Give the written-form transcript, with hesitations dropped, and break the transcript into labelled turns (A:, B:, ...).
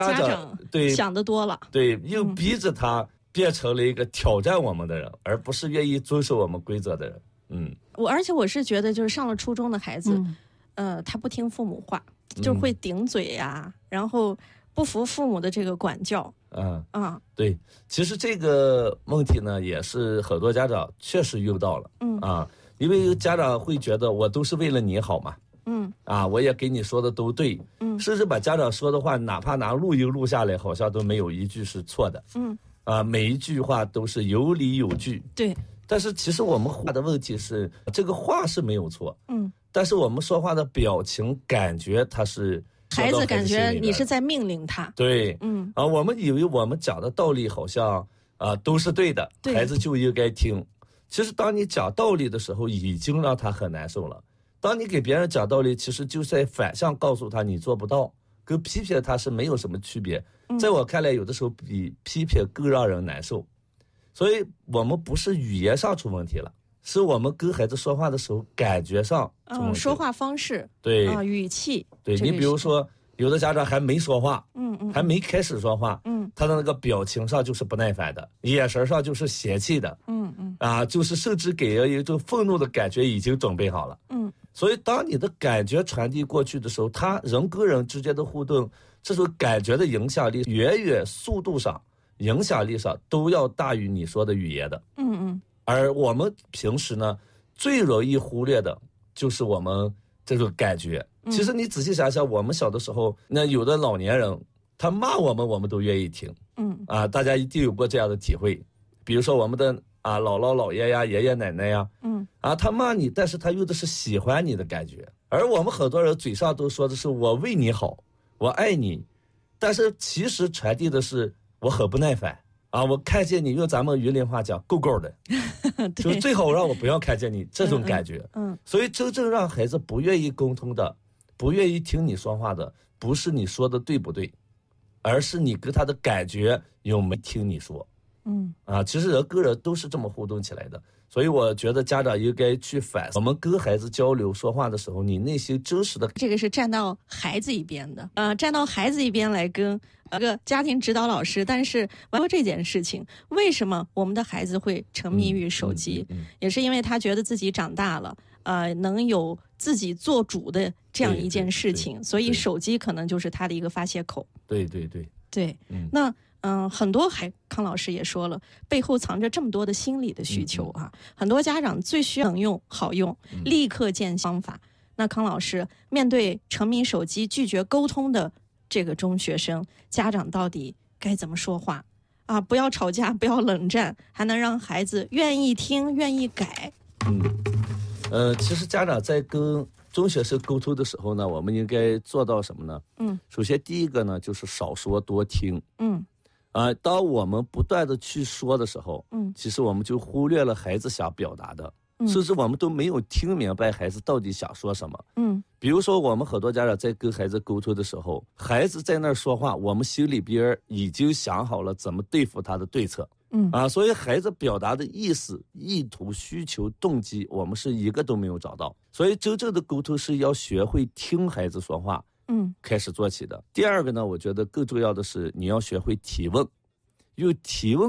A: 家长想得多了，
B: 对，又逼着他变成了一个挑战我们的人，而不是愿意遵守我们规则的人。
A: 而且我是觉得，就是上了初中的孩子，他不听父母话，就会顶嘴呀，然后不服父母的这个管教。
B: 对，其实这个问题呢，也是很多家长确实遇到了。因为家长会觉得我都是为了你好嘛。我也给你说的都对。甚至把家长说的话，哪怕拿录音录下来，好像都没有一句是错的。每一句话都是有理有据。
A: 对。
B: 但是其实我们话的问题是，这个话是没有错。但是我们说话的表情感觉他是
A: 孩子感觉你是在命令他。
B: 对。我们以为我们讲的道理好像都是对的，孩子就应该听。其实当你讲道理的时候，已经让他很难受了。当你给别人讲道理，其实就在反向告诉他你做不到，跟批评他是没有什么区别。在我看来，有的时候比批评更让人难受。所以我们不是语言上出问题了，是我们跟孩子说话的时候感觉上出问题。
A: 说话方式，
B: 对
A: 语气。
B: 对，你比如说有的家长还没说话，还没开始说话，他的那个表情上就是不耐烦的，眼神上就是嫌弃的，就是甚至给人一种愤怒的感觉已经准备好了。所以当你的感觉传递过去的时候，他人跟人之间的互动，这种感觉的影响力远远速度上影响力上都要大于你说的语言的。而我们平时呢，最容易忽略的就是我们这种感觉。其实你仔细想想，我们小的时候，那有的老年人他骂我们，我们都愿意听。大家一定有过这样的体会。比如说我们的姥姥姥爷呀、爷爷奶奶呀，他骂你，但是他用的是喜欢你的感觉。而我们很多人嘴上都说的是我为你好，我爱你，但是其实传递的是我很不耐烦我看见你，用咱们云林话讲够够的就最好让我不要看见你这种感觉。所以真正让孩子不愿意沟通的，不愿意听你说话的，不是你说的对不对，而是你跟他的感觉有没有听你说。其实人跟人都是这么互动起来的。所以我觉得家长应该去反思，我们跟孩子交流说话的时候，你内心真实的
A: 这个是站到孩子一边的，站到孩子一边来跟个家庭指导老师。但是说这件事情，为什么我们的孩子会沉迷于手机，也是因为他觉得自己长大了，能有自己做主的这样一件事情，所以手机可能就是他的一个发泄口。对。那很多康老师也说了，背后藏着这么多的心理的需求很多家长最需要能用好用立刻见方法。那康老师，面对沉迷手机拒绝沟通的这个中学生，家长到底该怎么说话不要吵架，不要冷战，还能让孩子愿意听愿意改？
B: 其实家长在跟中学生沟通的时候呢，我们应该做到什么呢？首先第一个呢，就是少说多听。当我们不断的去说的时候，其实我们就忽略了孩子想表达的，甚至我们都没有听明白孩子到底想说什么。比如说我们很多家长在跟孩子沟通的时候，孩子在那儿说话，我们心里边已经想好了怎么对付他的对策。所以孩子表达的意思、意图、需求、动机，我们是一个都没有找到。所以真正的沟通是要学会听孩子说话，开始做起的。第二个呢，我觉得更重要的是你要学会提问，用提问